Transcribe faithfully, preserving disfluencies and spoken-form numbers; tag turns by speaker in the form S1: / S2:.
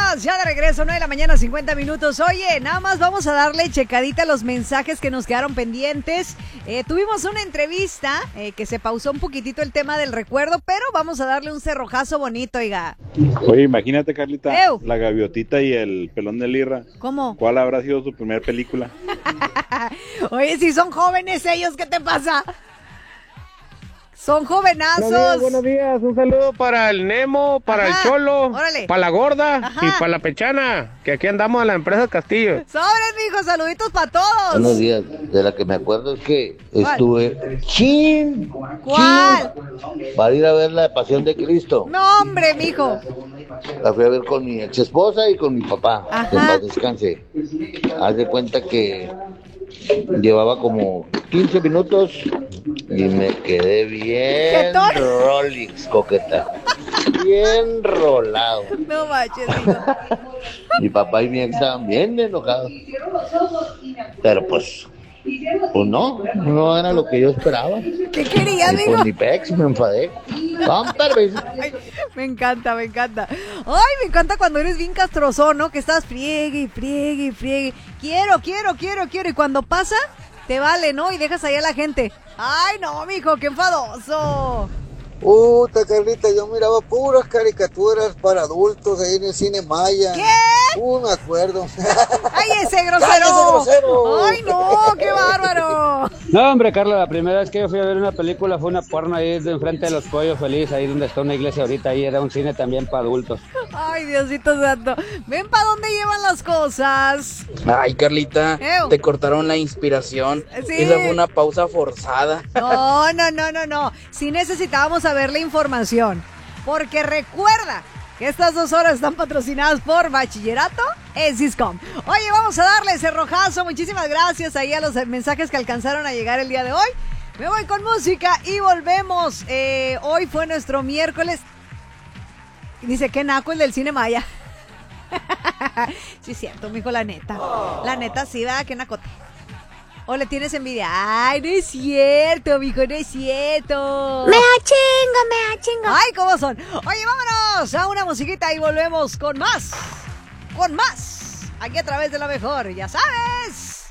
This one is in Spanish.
S1: Estamos ya de regreso, nueve de la mañana, cincuenta minutos. Oye, nada más vamos a darle checadita a los mensajes que nos quedaron pendientes. Eh, tuvimos una entrevista eh, que se pausó un poquitito el tema del recuerdo, pero vamos a darle un cerrojazo bonito, oiga.
S2: Oye, imagínate, Carlita,
S1: Ew.
S2: la gaviotita y el pelón de Lirra.
S1: ¿Cómo?
S2: ¿Cuál habrá sido su primera película?
S1: Oye, si son jóvenes ellos, ¿qué te pasa? Son jovenazos.
S3: Buenos días, buenos días. Un saludo para el Nemo, para
S1: Ajá,
S3: el Cholo,
S1: órale.
S3: para la Gorda
S1: Ajá.
S3: y para la Pechana, que aquí andamos a la empresa Castillo.
S1: Sobres, mijo, saluditos para todos.
S4: Buenos días. De la que me acuerdo es que
S1: ¿Cuál?
S4: estuve chin,
S1: ¿Cuál?
S4: chin, para ir a ver la Pasión de Cristo.
S1: No, hombre, mijo.
S4: La fui a ver con mi ex esposa y con mi papá.
S1: Ajá.
S4: Que en paz descanse. Haz de cuenta que llevaba como quince minutos y me quedé bien
S1: ¿Jetón?
S4: Rolex, coqueta. Bien rolado.
S1: No manches, mijo.
S4: Mi papá y mi ex estaban bien enojados. Pero pues, pues no, no era lo que yo esperaba.
S1: ¿Qué querías,
S4: Y
S1: mijo?
S4: por mi pex me enfadé. Vamos, permiso.
S1: Ay, me encanta, me encanta. Ay, me encanta cuando eres bien castrozón, ¿no? Que estás friegue y friegue y friegue. Quiero, quiero, quiero, quiero. Y cuando pasa, te vale, ¿no? Y dejas ahí a la gente. Ay, no, mijo, qué enfadoso.
S5: Puta, Carlita, yo miraba puras caricaturas para adultos ahí en el cine Maya.
S1: ¿Qué?
S5: Uh, me acuerdo.
S1: ¡Ay, ese grosero!
S5: ¡Cállese, grosero!
S1: ¡Ay, no! ¡Qué bárbaro!
S6: No, hombre, Carla, la primera vez que yo fui a ver una película fue una porno ahí de enfrente de los Pollos Feliz, ahí donde está una iglesia ahorita, ahí era un cine también para adultos.
S1: Ay, Diosito santo. Ven para dónde llevan las cosas.
S7: Ay, Carlita,
S1: Ew.
S7: te cortaron la inspiración.
S1: Sí.
S7: Esa fue una pausa forzada.
S1: No, no, no, no, no. Sí necesitábamos saber la información. Porque recuerda que estas dos horas están patrocinadas por Bachillerato en Siscom. Oye, vamos a darle ese rojazo. Muchísimas gracias ahí a los mensajes que alcanzaron a llegar el día de hoy. Me voy con música y volvemos. Eh, hoy fue nuestro miércoles. Dice que naco el del cine Maya. Sí, es cierto, mijo, la neta. La neta, sí, ¿verdad? Que nacote. ¿O le tienes envidia? Ay, no es cierto, mijo, no es cierto.
S8: Me achingo, me achingo.
S1: Ay, ¿cómo son? Oye, vámonos a una musiquita y volvemos con más. Con más. Aquí a través de la mejor, ya sabes.